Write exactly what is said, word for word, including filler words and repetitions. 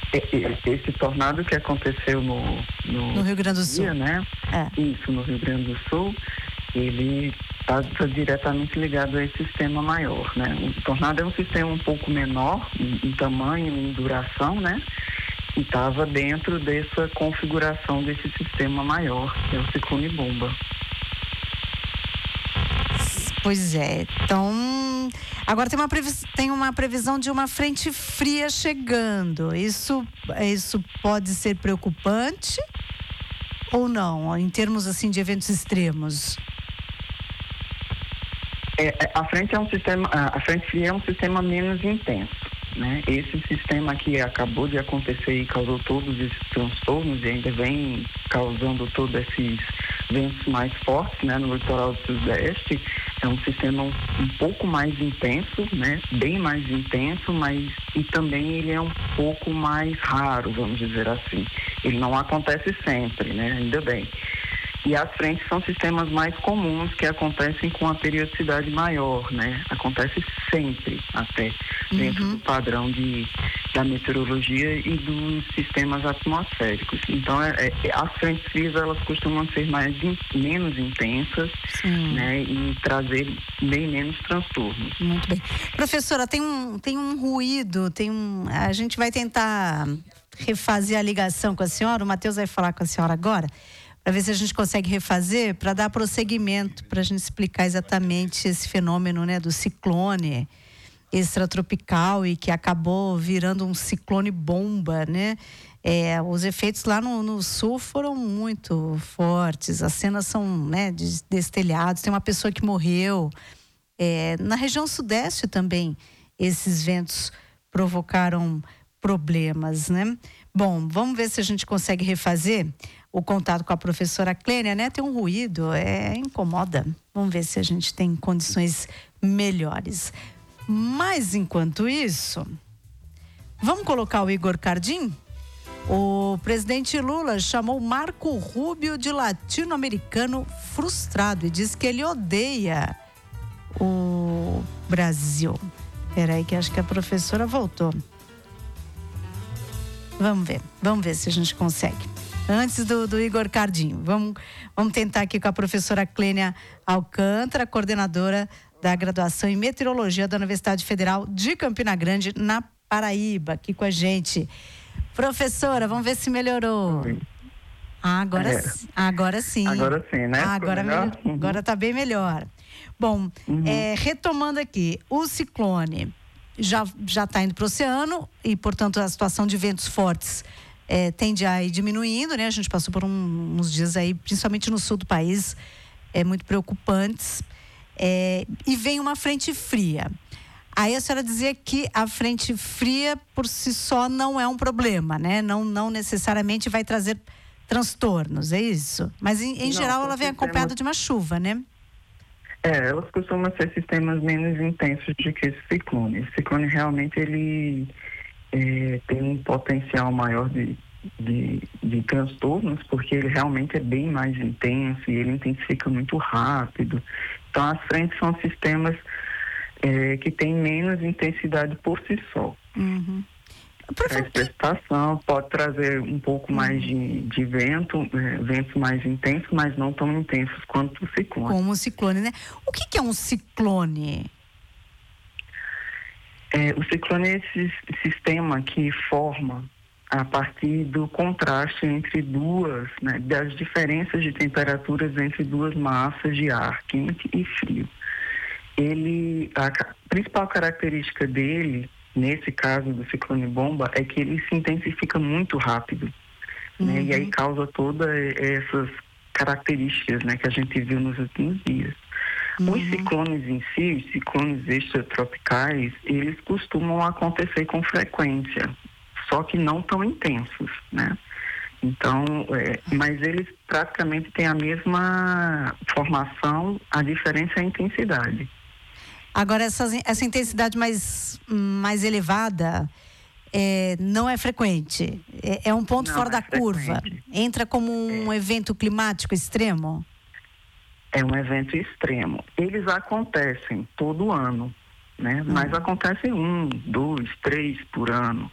Esse tornado que aconteceu no, no, no Rio Grande do Sul, dia, né? É. Isso, no Rio Grande do Sul, ele está tá diretamente ligado a esse sistema maior, né? O tornado é um sistema um pouco menor em, em tamanho, em duração, né? E estava dentro dessa configuração desse sistema maior, que é o ciclone bomba. Pois é, então agora tem uma, previs, tem uma previsão de uma frente fria chegando. Isso, isso pode ser preocupante ou não, em termos assim de eventos extremos? É, a frente é um sistema, a frente fria é um sistema menos intenso, né? Esse sistema que acabou de acontecer e causou todos esses transtornos e ainda vem causando todos esses ventos mais fortes, né, no litoral do Sudeste, é um sistema um, um pouco mais intenso, né, bem mais intenso, mas e também ele é um pouco mais raro, vamos dizer assim. Ele não acontece sempre, né, ainda bem. E as frentes são sistemas mais comuns que acontecem com a periodicidade maior, né? Acontece sempre, até, dentro Uhum. do padrão de, da meteorologia e dos sistemas atmosféricos. Então, é, é, as frentes frias, elas costumam ser mais in, menos intensas, Sim. né? E trazer bem menos transtornos. Muito bem. Professora, tem um, tem um ruído, tem um... A gente vai tentar refazer a ligação com a senhora, o Matheus vai falar com a senhora agora, para ver se a gente consegue refazer, para dar prosseguimento, para a gente explicar exatamente esse fenômeno, né, do ciclone extratropical e que acabou virando um ciclone bomba, né? É, os efeitos lá no, no sul foram muito fortes, as cenas são, né, de destelhados, tem uma pessoa que morreu. É, na região sudeste também, esses ventos provocaram problemas, né? Bom, vamos ver se a gente consegue refazer o contato com a professora Clênia, né? Tem um ruído, é, incomoda. Vamos ver se a gente tem condições melhores. Mas, enquanto isso, vamos colocar o Igor Cardim? O presidente Lula chamou Marco Rubio de latino-americano frustrado e diz que ele odeia o Brasil. Peraí que acho que a professora voltou. Vamos ver, vamos ver se a gente consegue. Antes do, do Igor Cardim, vamos, vamos tentar aqui com a professora Clênia Alcântara, coordenadora da graduação em meteorologia da Universidade Federal de Campina Grande, na Paraíba, aqui com a gente. Professora, vamos ver se melhorou. Ah, agora, É. agora sim. Agora sim, né? Ah, agora melhor? Uhum. Agora tá bem melhor. Bom, uhum. é, retomando aqui, o ciclone já já está indo para o oceano e, portanto, a situação de ventos fortes é, tende a ir diminuindo, né? A gente passou por um, uns dias aí, principalmente no sul do país, é, muito preocupantes. É, e vem uma frente fria. Aí a senhora dizia que a frente fria, por si só, não é um problema, né? Não, não necessariamente vai trazer transtornos, é isso? Mas, em, em não, geral, ela vem acompanhada de uma chuva, né? É, elas costumam ser sistemas menos intensos do que esse ciclone. Esse ciclone realmente ele é, tem um potencial maior de, de, de transtornos, porque ele realmente é bem mais intenso e ele intensifica muito rápido. Então, as frentes são sistemas é, que têm menos intensidade por si só. Uhum. A precipitação pode trazer um pouco mais de, de vento, é, ventos mais intensos, mas não tão intensos quanto o ciclone. Como o ciclone, né? O que, que é um ciclone? É, o ciclone é esse sistema que forma a partir do contraste entre duas, né, das diferenças de temperaturas entre duas massas de ar, quente e frio. Ele, a principal característica dele, nesse caso do ciclone bomba, é que ele se intensifica muito rápido, uhum. né? E aí causa todas essas características, né, que a gente viu nos últimos dias. Uhum. Os ciclones em si, os ciclones extratropicais, eles costumam acontecer com frequência, só que não tão intensos, né? Então, é, mas eles praticamente têm a mesma formação, a diferença é a intensidade. Agora, essa, essa intensidade mais, mais elevada é, não é frequente. É, é um ponto não fora é da frequente. curva. Entra como um é. evento climático extremo? É um evento extremo. Eles acontecem todo ano, né? Hum. Mas acontecem um, dois, três por ano.